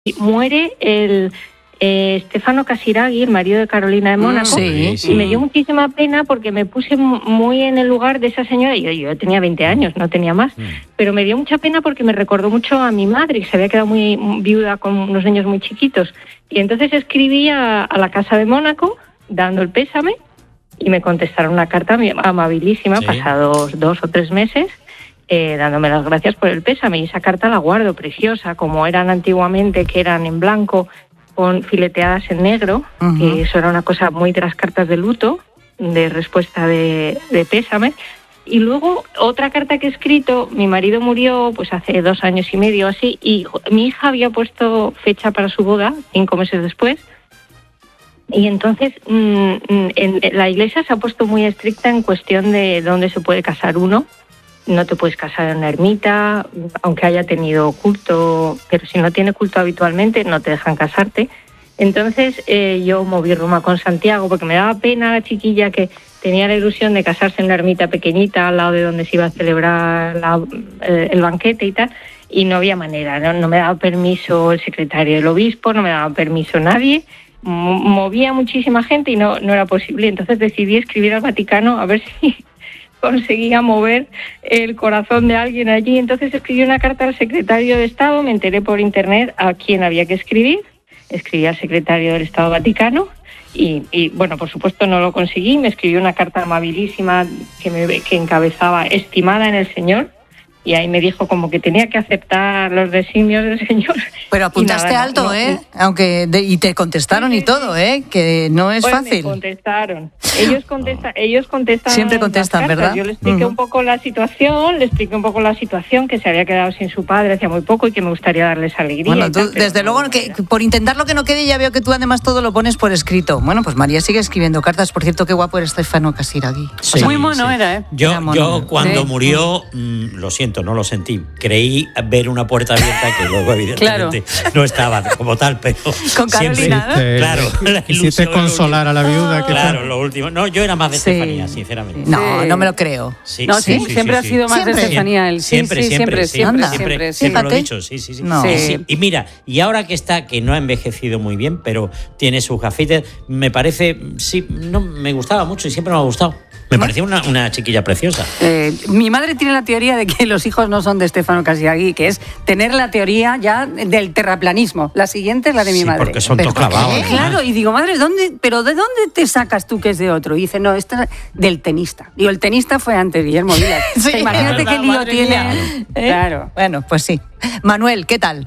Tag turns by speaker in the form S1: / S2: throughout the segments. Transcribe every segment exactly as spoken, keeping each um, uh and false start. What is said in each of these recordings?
S1: muere el eh, Stefano Casiraghi, el marido de Carolina de Mónaco,
S2: Sí, sí.
S1: y me dio muchísima pena porque me puse muy en el lugar de esa señora. Yo, yo tenía veinte años, no tenía más, mm. pero me dio mucha pena porque me recordó mucho a mi madre, que se había quedado muy viuda con unos niños muy chiquitos. Y entonces escribí a, a la Casa de Mónaco, dando el pésame, y me contestaron una carta amabilísima, sí. pasados dos o tres meses, Eh, dándome las gracias por el pésame, y esa carta la guardo preciosa, como eran antiguamente, que eran en blanco con fileteadas en negro, uh-huh. que eso era una cosa muy de las cartas de luto, de respuesta de, de pésame. Y luego otra carta que he escrito, mi marido murió pues hace dos años y medio así, y mi hija había puesto fecha para su boda cinco meses después, y entonces mmm, en, en, la iglesia se ha puesto muy estricta en cuestión de dónde se puede casar uno. No te puedes casar en una ermita, aunque haya tenido culto, pero si no tiene culto habitualmente no te dejan casarte. Entonces eh, yo moví Roma con Santiago porque me daba pena la chiquilla que tenía la ilusión de casarse en una ermita pequeñita al lado de donde se iba a celebrar la, eh, el banquete y tal, y no había manera, ¿no? No me daba permiso el secretario del obispo, no me daba permiso nadie, movía muchísima gente y no, no era posible. Entonces decidí escribir al Vaticano a ver si conseguía mover el corazón de alguien allí. Entonces escribí una carta al secretario de Estado, me enteré por internet a quién había que escribir, escribí al secretario del Estado Vaticano y, y bueno, por supuesto no lo conseguí, me escribió una carta amabilísima que, me, que encabezaba estimada en el Señor, y ahí me dijo como que tenía que aceptar los designios del Señor.
S2: Pero apuntaste nada, alto, no, ¿eh? No. Aunque de, y te contestaron sí, sí, y todo, ¿eh? Que no es
S1: pues
S2: fácil.
S1: Me contestaron. Ellos contestan, ellos contestan.
S2: Siempre contestan, ¿verdad?
S1: Yo le expliqué uh-huh. un poco la situación, le expliqué un poco la situación, que se había quedado sin su padre hacía muy poco y que me gustaría darles alegría.
S2: Bueno, tú,
S1: tal,
S2: desde luego, que por intentar lo que no quede, ya veo que tú además todo lo pones por escrito. Bueno, pues María sigue escribiendo cartas. Por cierto, qué guapo era Stefano Casiraghi.
S3: Sí,
S2: o sea,
S4: muy mono
S3: sí.
S4: era, ¿eh?
S3: Yo,
S4: era mono.
S3: yo cuando
S4: sí.
S3: murió, mmm, lo siento, no lo sentí. Creí ver una puerta abierta que luego evidentemente claro. no estaba como tal, pero
S4: con Carolina, ¿no?
S3: Te, claro,
S5: la quisiste consolar a la viuda.
S3: Que claro, lo último. No, yo era más de sí. Estefanía, sinceramente.
S2: No, no me lo creo.
S3: Sí,
S4: no,
S3: sí,
S4: sí,
S3: sí,
S4: siempre
S3: sí,
S4: ha sido
S3: sí.
S4: más
S2: siempre.
S4: de Estefanía. Él. Sí,
S3: siempre,
S4: sí,
S3: siempre,
S4: siempre,
S3: siempre,
S4: siempre,
S3: siempre,
S4: siempre,
S3: siempre lo he dicho. Sí, sí, sí.
S2: No.
S3: Sí, sí. Y mira, y ahora que está, que no ha envejecido muy bien, pero tiene sus gafitas, me parece, sí, no, me gustaba mucho y siempre me ha gustado. Me parecía una, una chiquilla preciosa.
S4: Eh, mi madre tiene la teoría de que los hijos no son de Stefano Casiraghi, que es tener la teoría ya del terraplanismo. La siguiente es la de mi
S3: sí,
S4: madre.
S3: porque son todos clavados.
S4: ¿Eh? Claro, y digo, madre, ¿dónde, pero ¿de dónde te sacas tú que es de otro? Y dice, no, esto es del tenista. Digo, el tenista fue antes, Guillermo Vilas. sí, o sea, imagínate qué lío tiene.
S2: ¿Eh?
S4: Claro.
S2: Bueno, pues sí. Manuel, ¿qué tal?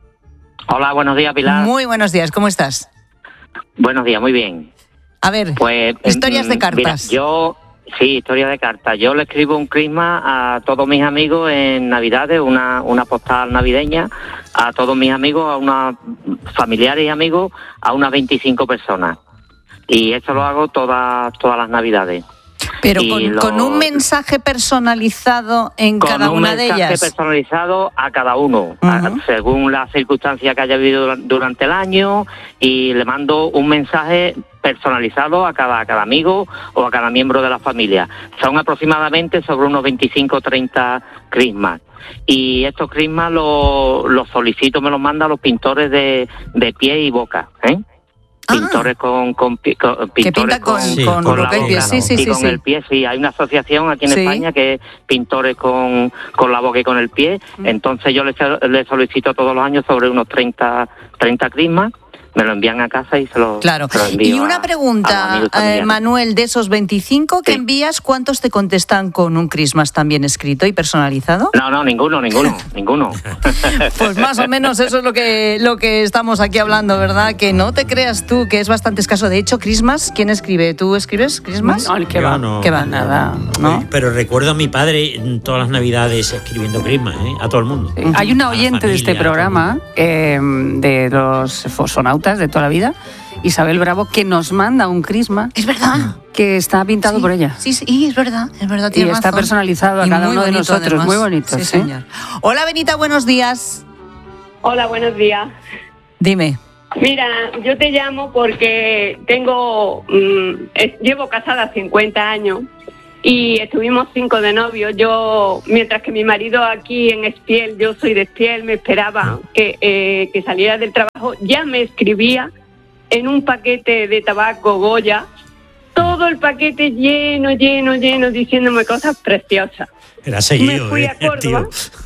S6: Hola, buenos días, Pilar.
S2: Muy buenos días, ¿cómo estás?
S6: Buenos días, muy bien.
S2: A ver,
S6: pues,
S2: historias de cartas.
S6: Mira, yo... Sí, historia de cartas. Yo le escribo un crisma a todos mis amigos en Navidades, una, una postal navideña, a todos mis amigos, a unos familiares y amigos, a unas veinticinco personas. Y esto lo hago todas todas las Navidades.
S2: Pero con, lo, con un mensaje personalizado en cada una de ellas.
S6: Con un mensaje personalizado a cada uno, uh-huh. a, según la circunstancia que haya vivido durante el año, y le mando un mensaje personalizado a cada, a cada amigo o a cada miembro de la familia. Son aproximadamente sobre unos veinticinco o treinta crismas. Y estos crismas los lo solicito, me los mandan los pintores de, de pie y boca, ¿eh? Pintores con, con, con pintores
S2: con, con,
S6: sí.
S2: con,
S6: con la
S2: boca y pie, sí, sí,
S6: y
S2: sí,
S6: con
S2: sí.
S6: el pie, sí. Hay una asociación aquí en
S2: sí.
S6: España que es pintores con, con la boca y con el pie. Mm. Entonces yo les, les solicito todos los años sobre unos treinta, treinta crismas. Me lo envían a casa y se lo,
S2: claro.
S6: se lo envío.
S2: Y una
S6: a,
S2: pregunta,
S6: a
S2: eh, Manuel, de esos veinticinco que sí. envías, ¿cuántos te contestan con un Christmas también escrito y personalizado?
S6: No, no, ninguno, ninguno, ninguno.
S2: Pues más o menos eso es lo que lo que estamos aquí hablando, ¿verdad? Que no te creas tú, que es bastante escaso. De hecho, Christmas, ¿quién escribe? ¿Tú escribes Christmas?
S4: No, ¿qué va?
S3: No,
S2: ¿Qué va? Nada, ¿no?
S3: Pero recuerdo a mi padre en todas las Navidades escribiendo Christmas, ¿eh? A todo el mundo.
S4: Sí. Hay una oyente familia, de este programa, eh, de los fosfonautas de toda la vida, Isabel Bravo, que nos manda un crisma.
S2: Es verdad.
S4: Que está pintado
S2: sí,
S4: por ella.
S2: Sí, sí, es verdad, es verdad.
S4: Y está razón. personalizado a
S2: y
S4: cada uno de nosotros.
S2: Además.
S4: Muy bonito,
S2: sí,
S4: ¿sí?
S2: señor. Hola, Benita, buenos días.
S1: Hola, buenos días.
S2: Dime.
S1: Mira, yo te llamo porque tengo, mmm, es, llevo casada cincuenta años
S7: y estuvimos cinco de novios. Yo, mientras que mi marido aquí en Espiel, yo soy de Espiel, me esperaba que, eh, que saliera del trabajo, ya me escribía en un paquete de tabaco Goya, todo el paquete lleno, lleno, lleno, diciéndome cosas preciosas.
S3: Era seguido,
S7: me fui
S3: eh,
S7: a Córdoba.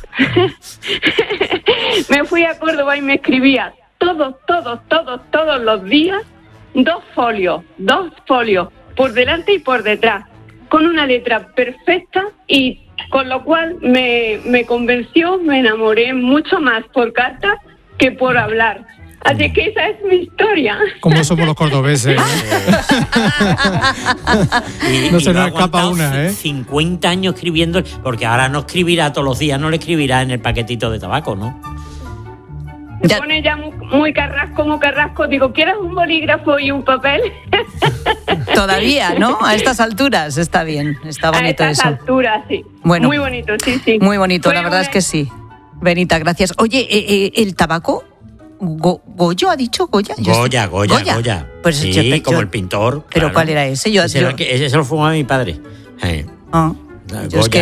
S7: me fui a Córdoba y me escribía todos, todos, todos, todos los días, dos folios, dos folios, por delante y por detrás, con una letra perfecta, y con lo cual me, me convenció, me enamoré mucho más por carta que por hablar. Así que esa es mi historia.
S5: Como somos los cordobeses.
S3: y,
S5: no
S3: y
S5: se
S3: lo
S5: nos
S3: ha
S5: escapa
S3: aguantado
S5: una, ¿eh?
S3: cincuenta años escribiendo, porque ahora no escribirá todos los días, no le escribirá en el paquetito de tabaco, ¿no?
S7: Se ya. pone ya muy, muy carrasco, muy carrasco. Digo, ¿quieres un bolígrafo y un papel?
S2: Todavía, ¿no? A estas alturas está bien, está bonito eso.
S7: A estas
S2: eso.
S7: alturas, sí.
S2: Bueno,
S7: muy bonito, sí, sí.
S2: Muy bonito,
S7: Fue
S2: la verdad
S7: una...
S2: es que sí. Benita, gracias. Oye, eh, eh, ¿el tabaco? Go, ¿Goyo ha dicho Goya?
S3: Goya, Goya, Goya, Goya.
S2: Pues
S3: sí,
S2: yo, yo,
S3: como el pintor.
S2: ¿Pero
S3: claro.
S2: cuál era ese? Yo,
S3: ese,
S2: yo...
S3: Era que, ese se lo fumaba mi padre. Eh.
S2: Ah. Yo es que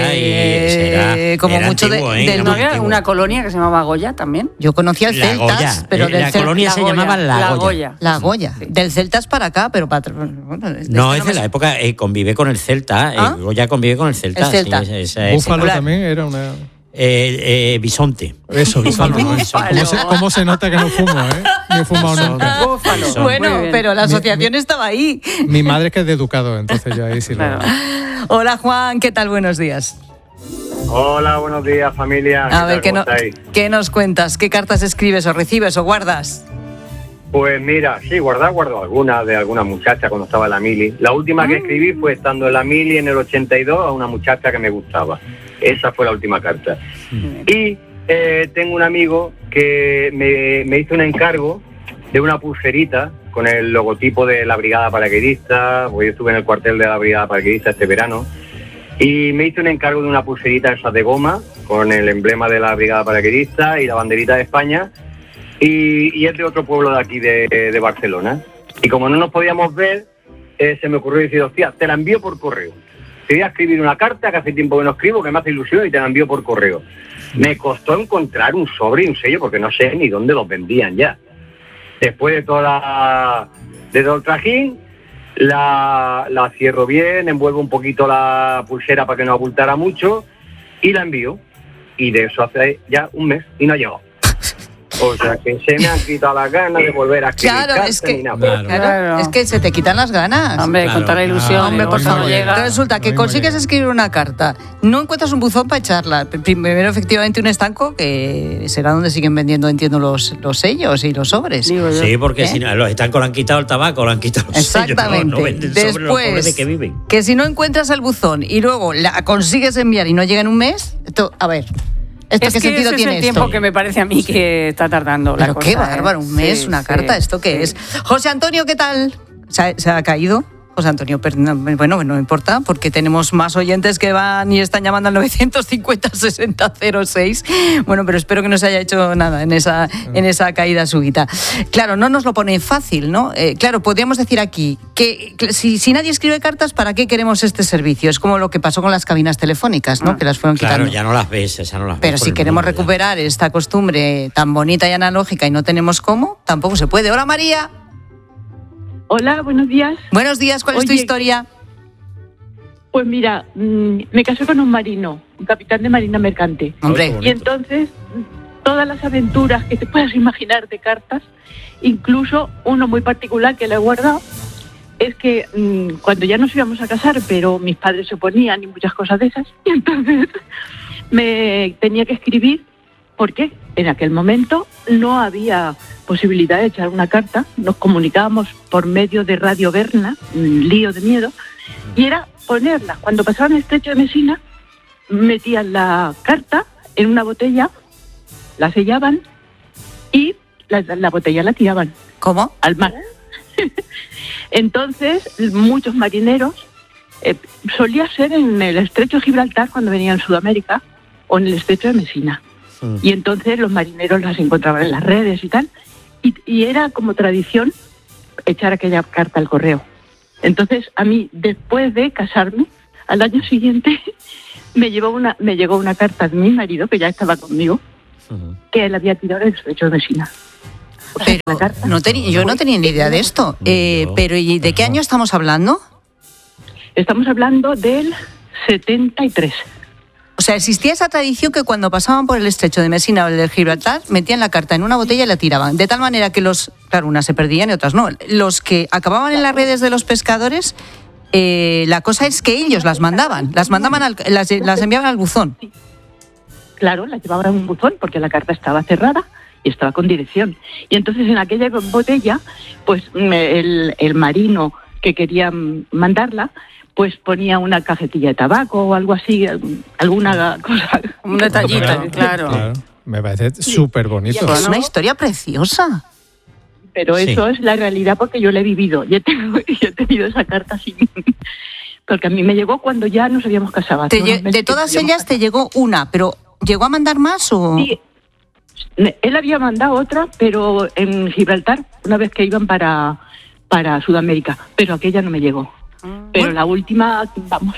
S3: era,
S2: como
S3: era
S2: mucho
S3: antiguo,
S2: de,
S3: ¿eh?
S2: del
S4: ¿No había una colonia que se llamaba Goya también?
S2: Yo conocía el
S3: la
S2: Celtas,
S3: Goya.
S2: pero
S3: eh,
S2: del
S3: la
S2: Celtas,
S3: colonia
S2: la
S3: se
S2: Goya.
S3: llamaba La,
S4: la
S3: Goya.
S4: Goya.
S2: La Goya. Sí. Del Celtas para acá, pero para bueno, de
S3: no,
S2: este
S3: es de
S2: no
S3: la época, eh, convive con el Celta.
S2: ¿Ah?
S3: Eh, Goya convive con el Celta.
S2: El Celta.
S3: Sí, esa, esa,
S5: Búfalo
S3: esa.
S5: también era una...
S3: Eh, eh, bisonte.
S5: Eso, Búfalo. ¿Cómo se, ¿Cómo se nota que no fumo, eh? Ni he fumado nunca.
S4: Búfalo.
S2: Bueno, pero la asociación mi, mi, estaba ahí.
S5: Mi madre es que es de Educado, entonces yo ahí sí lo...
S2: Hola, Juan, ¿qué tal? Buenos días.
S8: Hola, buenos días, familia.
S2: A ver, ¿qué, no, ¿qué nos cuentas? ¿Qué cartas escribes o recibes o guardas?
S8: Pues mira, sí, guardar, guardo algunas de alguna muchacha cuando estaba en la mili. La última ah. que escribí fue estando en la mili en el ochenta y dos a una muchacha que me gustaba. Esa fue la última carta. Mm. Y eh, tengo un amigo que me, me hizo un encargo de una pulserita con el logotipo de la Brigada Paracaidista, porque yo estuve en el cuartel de la Brigada Paracaidista este verano, y me hizo un encargo de una pulserita esa de goma con el emblema de la Brigada Paracaidista y la banderita de España, y, y es de otro pueblo de aquí de, de Barcelona. Y como no nos podíamos ver, eh, se me ocurrió decir, hostia, te la envío por correo. Te voy a escribir una carta, que hace tiempo que no escribo, que me hace ilusión, y te la envío por correo. Me costó encontrar un sobre y un sello, porque no sé ni dónde los vendían ya. Después de toda la, de todo el trajín, la, la cierro bien, envuelvo un poquito la pulsera para que no abultara mucho, y la envío. Y de eso hace ya un mes, y no ha llegado. O sea, que se me han quitado las ganas de volver a escribir
S2: claro,
S8: cartas
S2: es que,
S8: ni nada.
S2: Claro, claro. Es que se te quitan las ganas.
S4: Hombre, claro, con toda la ilusión.
S2: No, hombre, por
S4: no
S2: favor.
S4: Llega.
S2: Resulta que consigues escribir una carta, no encuentras un buzón para echarla. Primero, efectivamente, un estanco, que será donde siguen vendiendo, entiendo, los, los sellos y los sobres.
S3: Sí, porque ¿Eh? si no, los estancos le han quitado el tabaco, le han quitado los
S2: Exactamente.
S3: sellos. No, no venden
S2: Después,
S3: sobre los pobres de que viven.
S2: Que si no encuentras el buzón y luego la consigues enviar y no llega en un mes, esto, a ver... ¿Esto
S4: es
S2: qué
S4: que
S2: sentido
S4: ese
S2: tiene
S4: es el
S2: esto?
S4: tiempo que me parece a mí que está tardando la
S2: Pero
S4: cosa.
S2: qué bárbaro, un mes,
S4: sí,
S2: una
S4: sí,
S2: carta, ¿esto qué
S4: sí.
S2: es? José Antonio, ¿qué tal? ¿Se ha, se ha caído? José Antonio, bueno, no importa, porque tenemos más oyentes que van y están llamando al nueve cincuenta, sesenta, cero seis. Bueno, pero espero que no se haya hecho nada en esa, en esa caída súbita. Claro, no nos lo pone fácil, ¿no? Eh, claro, podríamos decir aquí que, que si, si nadie escribe cartas, ¿para qué queremos este servicio? Es como lo que pasó con las cabinas telefónicas, ¿no? Ah, que las fueron
S3: claro,
S2: quitando.
S3: ya no las ves, esa no las
S2: Pero
S3: ves
S2: si queremos mundo, recuperar ya. esta costumbre tan bonita y analógica y no tenemos cómo, tampoco se puede. Hola, María.
S9: Hola, buenos días.
S2: Buenos días, ¿cuál
S9: Oye,
S2: es tu historia?
S9: Pues mira, mmm, me casé con un marino, un capitán de marina mercante.
S2: Hombre.
S9: Y entonces, todas las aventuras que te puedas imaginar de cartas, incluso uno muy particular que le he guardado, es que mmm, cuando ya nos íbamos a casar, pero mis padres se oponían y muchas cosas de esas, y entonces me tenía que escribir, porque en aquel momento no había posibilidad de echar una carta, nos comunicábamos por medio de Radio Berna, un lío de miedo, y era ponerla. Cuando pasaban el estrecho de Mesina, metían la carta en una botella, la sellaban y la, la botella la tiraban.
S2: ¿Cómo?
S9: Al mar. Entonces, muchos marineros, eh, solía ser en el estrecho de Gibraltar cuando venían a Sudamérica, o en el estrecho de Mesina. Sí. Y entonces los marineros las encontraban en las redes y tal, y, y era como tradición echar aquella carta al correo. Entonces, a mí, después de casarme, al año siguiente me llevó una, me llegó una carta de mi marido, que ya estaba conmigo, uh-huh. que él había tirado el estrecho de Messina. O sea,
S2: pero carta, no ten, yo no tenía ni idea de esto. Eh, pero ¿y de qué año estamos hablando?
S9: Estamos hablando del setenta y tres.
S2: O sea, existía esa tradición que cuando pasaban por el estrecho de Messina o el de Gibraltar, metían la carta en una botella y la tiraban. De tal manera que los, claro, unas se perdían y otras no. Los que acababan en las redes de los pescadores, eh, la cosa es que ellos las mandaban, las mandaban, al, las, las enviaban al buzón.
S9: Claro, las llevaban a un buzón porque la carta estaba cerrada y estaba con dirección. Y entonces en aquella botella, pues el, el marino que quería mandarla, pues ponía una cajetilla de tabaco o algo así, alguna cosa.
S4: Un detallito, claro. claro.
S5: Me parece súper bonito.
S2: Es una historia preciosa.
S9: Pero sí. Eso es la realidad porque yo la he vivido. Yo he tenido, yo he tenido esa carta así. Porque a mí me llegó cuando ya nos habíamos casado.
S2: Te lle- de todas ellas casado. Te llegó una, pero ¿llegó a mandar más o...?
S9: Sí. Él había mandado otra, pero en Gibraltar, una vez que iban para, para Sudamérica. Pero aquella no me llegó. Pero la última, vamos.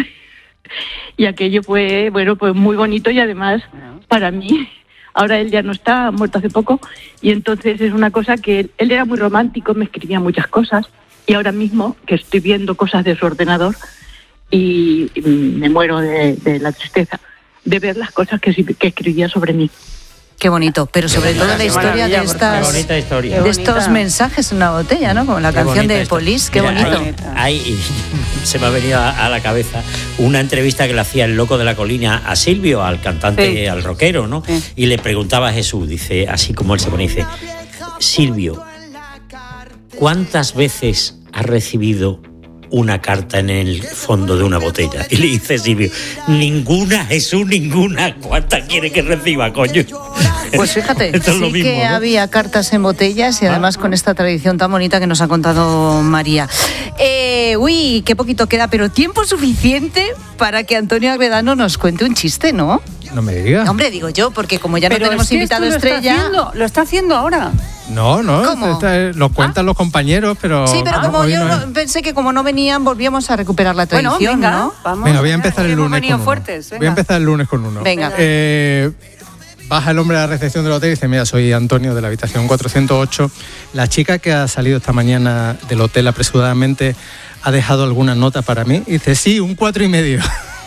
S9: Y aquello fue, bueno, pues muy bonito y además para mí, ahora él ya no está, ha muerto hace poco, y entonces es una cosa que él, él era muy romántico, me escribía muchas cosas, y ahora mismo que estoy viendo cosas de su ordenador y, y me muero de, de la tristeza de ver las cosas que, que escribía sobre mí.
S2: Qué bonito, pero sobre todo la historia de estas,
S3: qué bonita historia.
S2: de estos mensajes en una botella, ¿no? Como la
S3: qué
S2: canción de
S3: esto.
S2: Police, qué
S3: Mira,
S2: bonito.
S3: Hay, hay, se me ha venido a, a la cabeza una entrevista que le hacía el Loco de la Colina a Silvio, al cantante, sí. al rockero, ¿no? Sí. Y le preguntaba a Jesús, dice, así como él se pone, dice, Silvio, ¿cuántas veces has recibido una carta en el fondo de una botella? Y le dice Silvio, ninguna, Jesús, ninguna. ¿Cuántas quiere que reciba, coño?
S2: Pues fíjate, sí mismo, que ¿no? había cartas en botellas y además ah. con esta tradición tan bonita que nos ha contado María. Eh, uy, qué poquito queda, pero tiempo suficiente para que Antonio Agredano nos cuente un chiste, ¿no?
S5: No me digas.
S2: Hombre, digo yo, porque como ya
S4: pero
S2: no tenemos
S4: es que
S2: invitado
S4: esto
S2: estrella...
S4: Lo está, haciendo, lo está haciendo ahora.
S5: No, no, esta, lo cuentan ¿Ah? los compañeros, pero...
S2: Sí, pero
S5: ah,
S2: como yo
S5: no
S2: pensé que como no venían, volvíamos a recuperar la tradición,
S4: bueno, venga,
S2: ¿no?
S4: Vamos,
S5: venga, voy a empezar el lunes con
S4: fuertes,
S5: uno. Voy a empezar el lunes con uno.
S2: Venga.
S5: Eh, baja el hombre a la recepción del hotel y dice, mira, soy Antonio de la habitación cuatrocientos ocho. La chica que ha salido esta mañana del hotel apresuradamente ha dejado alguna nota para mí. Y dice, sí, un cuatro y medio.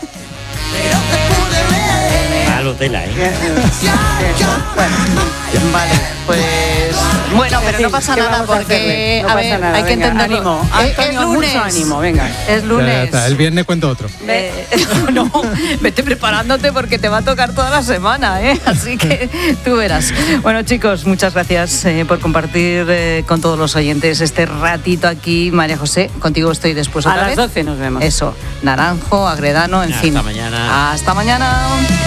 S3: Al hotel, ¿eh?
S2: Bueno, vale, pues... Bueno, pero no pasa nada porque
S4: no
S2: a
S4: pasa
S2: ver,
S4: nada,
S2: hay que
S4: venga,
S2: entenderlo.
S4: Ánimo,
S2: es, es lunes.
S4: Mucho ánimo, venga.
S2: Es lunes.
S5: Ya, ya está. El viernes cuento otro.
S2: Ve, no, vete preparándote porque te va a tocar toda la semana, ¿eh? Así que tú verás. Bueno, chicos, muchas gracias eh, por compartir eh, con todos los oyentes este ratito aquí. María José, contigo estoy después otra
S4: a
S2: vez.
S4: A las doce nos vemos.
S2: Eso, Naranjo, Agredano, en
S3: Hasta
S2: fin.
S3: Hasta mañana.
S2: Hasta mañana.